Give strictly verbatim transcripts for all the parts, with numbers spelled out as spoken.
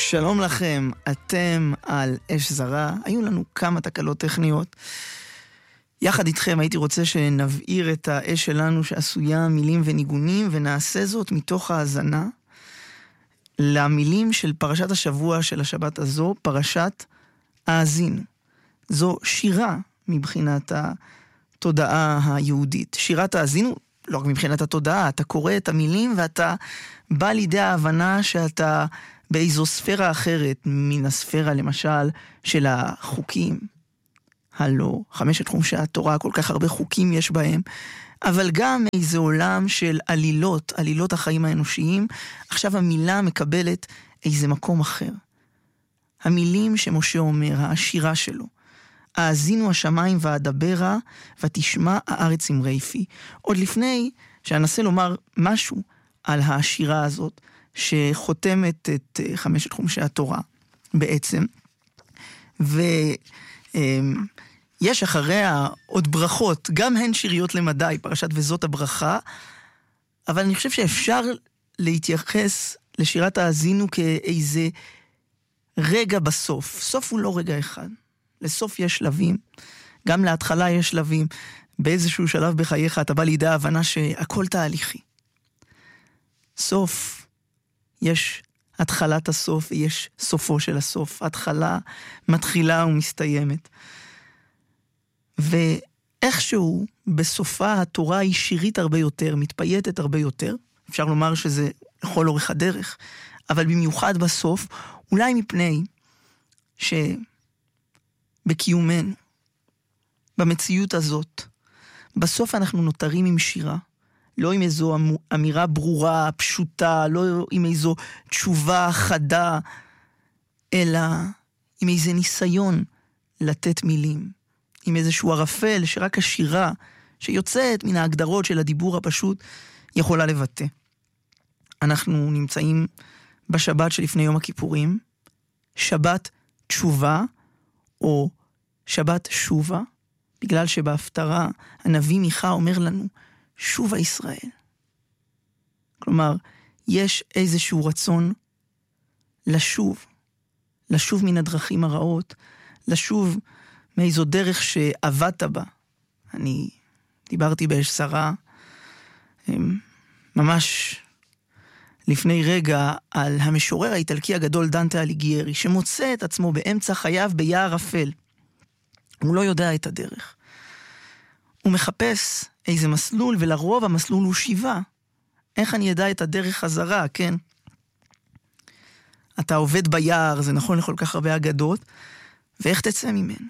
שלום לכם, אתם על אש זרה. היו לנו כמה תקלות טכניות. יחד איתכם הייתי רוצה שנבעיר את האש שלנו שעשויה מילים וניגונים, ונעשה זאת מתוך ההזנה למילים של פרשת השבוע של השבת הזו, פרשת האזינו. זו שירה מבחינת התודעה היהודית. שירת האזינו, לא רק מבחינת התודעה, אתה קורא את המילים ואתה בא לידי ההבנה שאתה באיזו ספירה אחרת, מן הספירה למשל של החוקים. הלא, חמשת חומשי התורה, כל כך הרבה חוקים יש בהם, אבל גם איזה עולם של עלילות, עלילות החיים האנושיים. עכשיו המילה מקבלת איזה מקום אחר. המילים שמשה אומר, השירה שלו, האזינו השמיים ואדברה ותשמע הארץ אמרי פי. עוד לפני שאנסה לומר משהו על השירה הזאת, שחותמת את חמשת חומשי התורה בעצם, ויש אחריה עוד ברכות, גם הן שיריות למדי, פרשת וזאת הברכה, אבל אני חושב שאפשר להתייחס לשירת האזינו כאיזה רגע בסוף. סוף הוא לא רגע אחד. לסוף יש שלבים, גם להתחלה יש שלבים. באיזשהו שלב בחייך אתה בא לידי ההבנה שהכל תהליכי. סוף, יש התחלת הסוף ויש סופו של הסוף. התחלה מתחילה ומסתיימת. ואיכשהו בסופה התורה היא שירית הרבה יותר, מתפייטת הרבה יותר. אפשר לומר שזה לכל אורך הדרך. אבל במיוחד בסוף, אולי מפני שבקיומנו, במציאות הזאת, בסוף אנחנו נותרים עם שירה. לא עם איזו אמירה ברורה, פשוטה, לא עם איזו תשובה חדה, אלא עם איזה ניסיון לתת מילים, עם איזשהו ערפל שרק השירה שיוצאת מן ההגדרות של הדיבור הפשוט יכולה לבטא. אנחנו נמצאים בשבת שלפני יום הכיפורים, שבת תשובה או שבת שובה, בגלל שבהפטרה הנביא מיכה אומר לנו, שובה ישראל. כלומר, יש איזשהו רצון לשוב, לשוב מן הדרכים הרעות, לשוב מאיזו דרך שעבדת בה. אני דיברתי באש זרה, ממש לפני רגע, על המשורר האיטלקי הגדול דנטה אליגיירי, שמוצא את עצמו באמצע חייו ביער אפל. הוא לא יודע את הדרך. הוא מחפש איזה מסלול, ולרוב המסלול הוא שיבה. איך אני ידע את הדרך חזרה, כן? אתה עובד ביער, זה נכון לכל כך הרבה אגדות, ואיך תצא ממנו?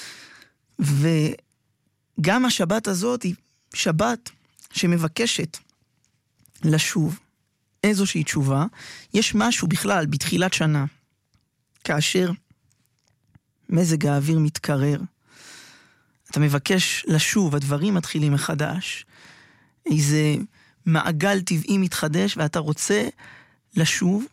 וגם השבת הזאת היא שבת שמבקשת לשוב. איזושהי תשובה. יש משהו בכלל בתחילת שנה, כאשר מזג האוויר מתקרר, אתה מבקש לשוב, הדברים מתחילים מחדש, איזה מעגל טבעי מתחדש, ואתה רוצה לשוב,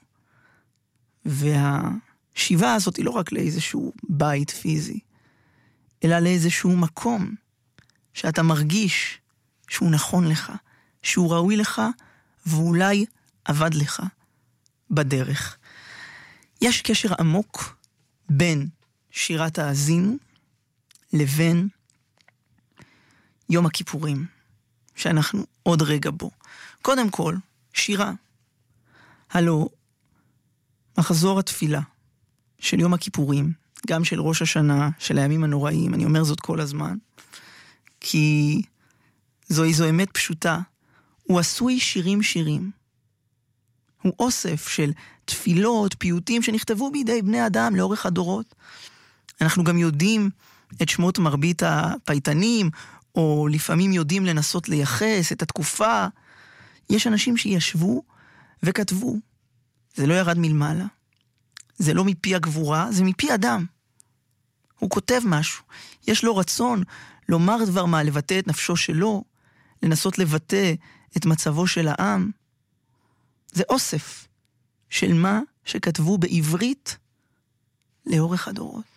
והשיבה הזאת היא לא רק לאיזשהו בית פיזי, אלא לאיזשהו מקום, שאתה מרגיש שהוא נכון לך, שהוא ראוי לך, ואולי עבד לך בדרך. יש קשר עמוק בין שירת האזינו, לבין יום הכיפורים, שאנחנו עוד רגע בו. קודם כל, שירה. הלא, מחזור התפילה של יום הכיפורים, גם של ראש השנה, של הימים הנוראים, אני אומר זאת כל הזמן, כי זו איזו אמת פשוטה, הוא עשוי שירים שירים. הוא אוסף של תפילות, פיוטים שנכתבו בידי בני אדם לאורך הדורות. אנחנו גם יודעים את שמות מרבית הפייטנים, או לפעמים יודעים לנסות לייחס את התקופה. יש אנשים שישבו וכתבו. זה לא ירד מלמעלה. זה לא מפי הגבורה, זה מפי אדם. הוא כותב משהו. יש לו רצון לומר דבר מה, לבטא את נפשו שלו, לנסות לבטא את מצבו של העם. זה אוסף של מה שכתבו בעברית לאורך הדורות.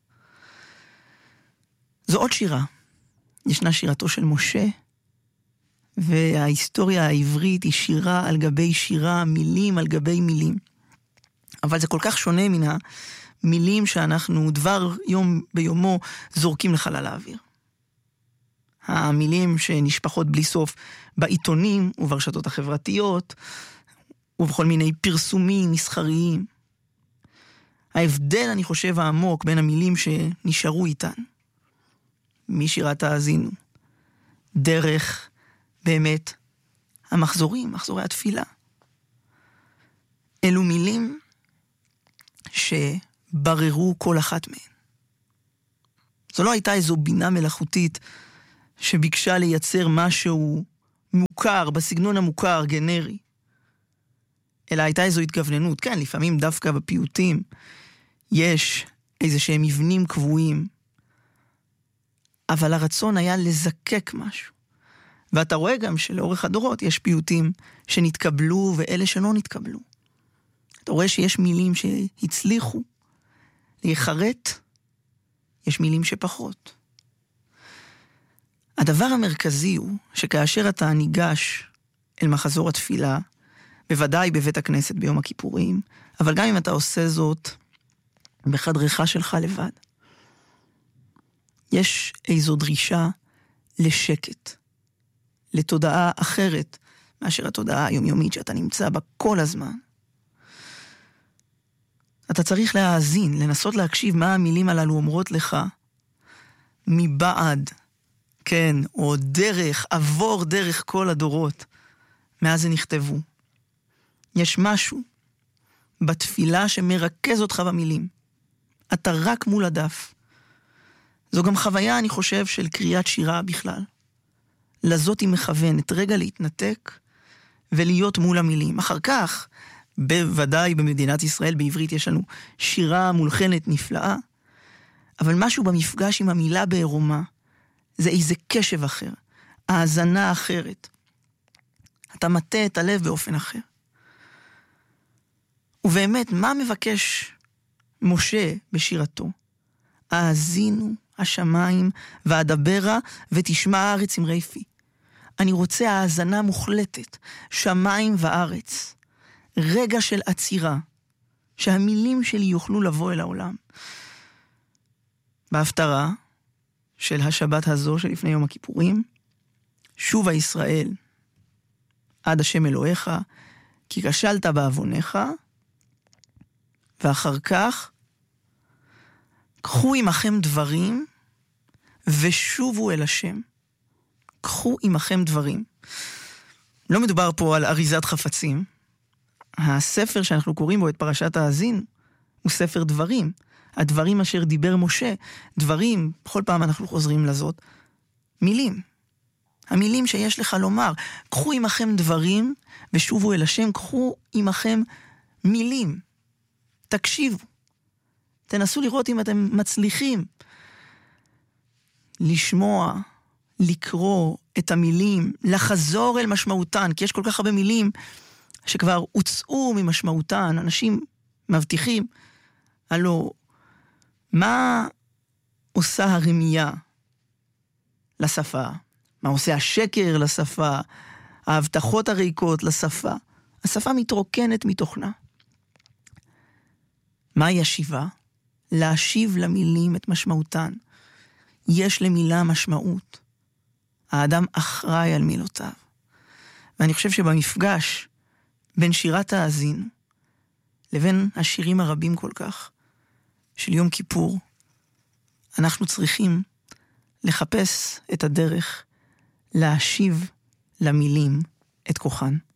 זו עוד שירה. ישנה שירתו של משה, וההיסטוריה העברית היא שירה על גבי שירה, מילים על גבי מילים. אבל זה כל כך שונה מן המילים שאנחנו דבר יום ביומו זורקים לחלל האוויר. המילים שנשפחות בלי סוף בעיתונים וברשתות החברתיות, ובכל מיני פרסומים מסחריים. ההבדל, אני חושב, העמוק בין המילים שנשארו איתן, משירת האזינו, דרך באמת המחזורים, מחזורי התפילה. אלו מילים שבררו כל אחת מהן. זו לא הייתה איזו בינה מלאכותית שביקשה לייצר משהו מוכר, בסגנון המוכר, גנרי. אלא הייתה איזו התגווננות. כן, לפעמים דווקא בפיוטים יש איזה שהם מבנים קבועים, אבל הרצון היה לזקק משהו. ואתה רואה גם שלאורך הדורות יש פיוטים שנתקבלו ואלה שלא נתקבלו. אתה רואה שיש מילים שהצליחו להיחרט, יש מילים שפחות. הדבר המרכזי הוא שכאשר אתה ניגש אל מחזור התפילה, בוודאי בבית הכנסת ביום הכיפורים, אבל גם אם אתה עושה זאת בחדרך שלך לבד, יש איזו דרישה לשקט, לתודעה אחרת מאשר התודעה היומיומית שאתה נמצא בה כל הזמן. אתה צריך להאזין, לנסות להקשיב מה המילים הללו אומרות לך מבעד, כן, או דרך, עבור דרך כל הדורות, מאז זה נכתבו. יש משהו בתפילה שמרכז אותך במילים. אתה רק מול הדף. זו גם חוויה, אני חושב, של קריאת שירה בכלל. לזאת היא מכוונת, רגע להתנתק ולהיות מול המילים. אחר כך, בוודאי במדינת ישראל, בעברית יש לנו שירה מולחנת נפלאה, אבל משהו במפגש עם המילה בעירומה, זה איזה קשב אחר, האזנה אחרת. אתה מטה את הלב באופן אחר. ובאמת, מה מבקש משה בשירתו? האזינו השמיים ואדברה ותשמע הארץ אמרי פי. אני רוצה האזנה מוחלטת, שמיים וארץ. רגע של עצירה, שהמילים שלי יוכלו לבוא אל העולם. בהפטרה של השבת הזו שלפני יום הכיפורים, שובה ישראל עד השם אלוהיך, כי כשלת בעוונך, ואחר כך, קחו עמכם דברים, ושובו אל השם. קחו עמכם דברים. לא מדובר פה על אריזת חפצים. הספר שאנחנו קוראים בו את פרשת האזין, הוא ספר דברים. הדברים אשר דיבר משה, דברים, בכל פעם אנחנו חוזרים לזאת, מילים. המילים שיש לך לומר. קחו עמכם דברים, ושובו אל השם, קחו עמכם מילים. תקשיבו. תנסו לראות אם אתם מצליחים לשמוע, לקרוא את המילים, לחזור אל משמעותן, כי יש כל כך הרבה מילים שכבר הוצאו ממשמעותן, אנשים מבטיחים, הלו, מה עושה הרמייה לשפה? מה עושה השקר לשפה? ההבטחות הריקות לשפה? השפה מתרוקנת מתוכנה. מהי השיבה? להשיב למילים את משמעותן. יש למילה משמעות. האדם אחראי על מילותיו. ואני חושב שבמפגש בין שירת האזין לבין השירים הרבים כל כך של יום כיפור, אנחנו צריכים לחפש את הדרך להשיב למילים את כוחן.